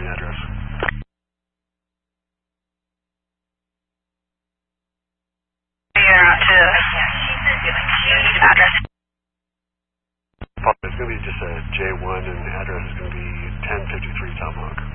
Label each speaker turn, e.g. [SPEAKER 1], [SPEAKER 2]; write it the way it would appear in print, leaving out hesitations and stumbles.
[SPEAKER 1] the address.
[SPEAKER 2] You're out to address.
[SPEAKER 1] It's going to be just a J1, and the address is going to be 1053 Tomahawk.